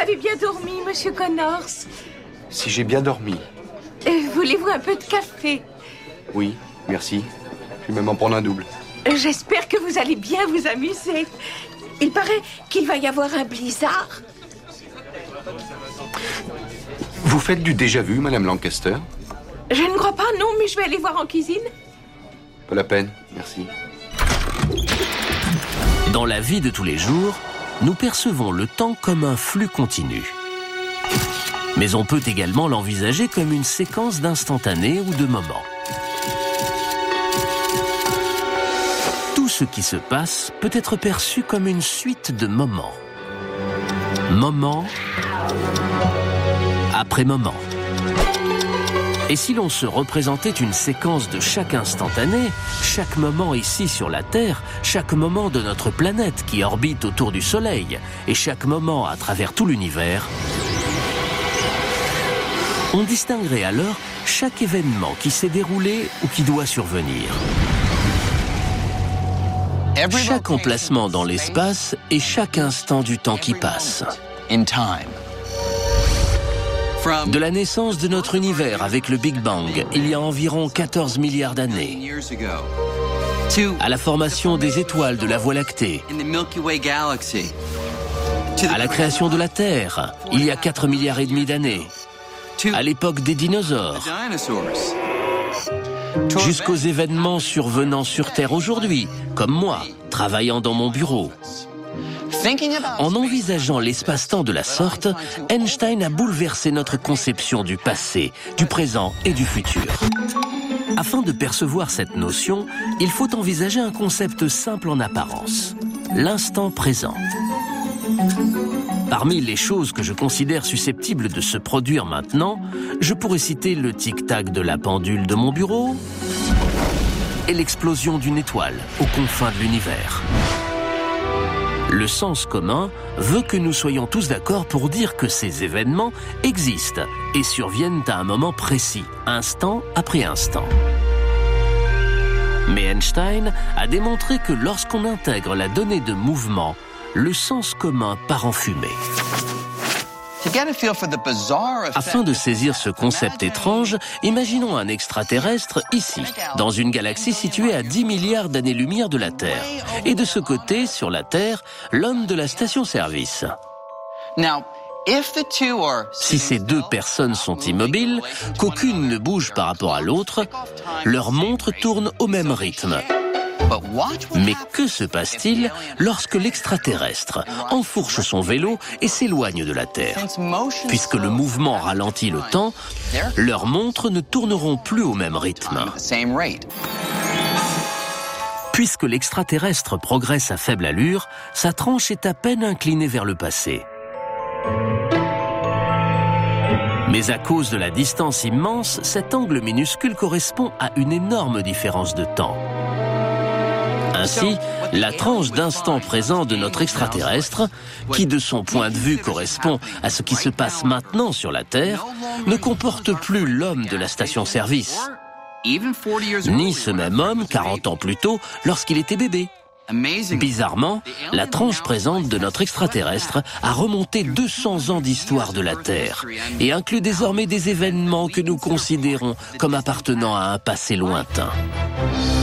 avez bien dormi, Monsieur Connors? Si j'ai bien dormi. Voulez-vous un peu de café? Oui, merci. Je vais même en prendre un double. J'espère que vous allez bien vous amuser. Il paraît qu'il va y avoir un blizzard. Vous faites du déjà-vu, Madame Lancaster? Je ne crois pas, non, mais je vais aller voir en cuisine. Pas la peine, merci. Dans la vie de tous les jours, nous percevons le temps comme un flux continu. Mais on peut également l'envisager comme une séquence d'instantanés ou de moments. Tout ce qui se passe peut être perçu comme une suite de moments. Moment après moment. Et si l'on se représentait une séquence de chaque instantané, chaque moment ici sur la Terre, chaque moment de notre planète qui orbite autour du Soleil, et chaque moment à travers tout l'univers, on distinguerait alors chaque événement qui s'est déroulé ou qui doit survenir. Chaque emplacement dans l'espace et chaque instant du temps qui passe. De la naissance de notre univers avec le Big Bang, il y a environ 14 milliards d'années, à la formation des étoiles de la Voie lactée, à la création de la Terre, il y a 4 milliards et demi d'années, à l'époque des dinosaures, jusqu'aux événements survenant sur Terre aujourd'hui, comme moi, travaillant dans mon bureau. En envisageant l'espace-temps de la sorte, Einstein a bouleversé notre conception du passé, du présent et du futur. Afin de percevoir cette notion, il faut envisager un concept simple en apparence, l'instant présent. Parmi les choses que je considère susceptibles de se produire maintenant, je pourrais citer le tic-tac de la pendule de mon bureau et l'explosion d'une étoile aux confins de l'univers. Le sens commun veut que nous soyons tous d'accord pour dire que ces événements existent et surviennent à un moment précis, instant après instant. Mais Einstein a démontré que lorsqu'on intègre la donnée de mouvement, le sens commun part en fumée. Afin de saisir ce concept étrange, imaginons un extraterrestre ici, dans une galaxie située à 10 milliards d'années-lumière de la Terre. Et de ce côté, sur la Terre, l'homme de la station-service. Si ces deux personnes sont immobiles, qu'aucune ne bouge par rapport à l'autre, leur montre tourne au même rythme. Mais que se passe-t-il lorsque l'extraterrestre enfourche son vélo et s'éloigne de la Terre? Puisque le mouvement ralentit le temps, leurs montres ne tourneront plus au même rythme. Puisque l'extraterrestre progresse à faible allure, sa tranche est à peine inclinée vers le passé. Mais à cause de la distance immense, cet angle minuscule correspond à une énorme différence de temps. Ainsi, la tranche d'instant présent de notre extraterrestre, qui de son point de vue correspond à ce qui se passe maintenant sur la Terre, ne comporte plus l'homme de la station-service, ni ce même homme 40 ans plus tôt lorsqu'il était bébé. Bizarrement, la tranche présente de notre extraterrestre a remonté 200 ans d'histoire de la Terre et inclut désormais des événements que nous considérons comme appartenant à un passé lointain.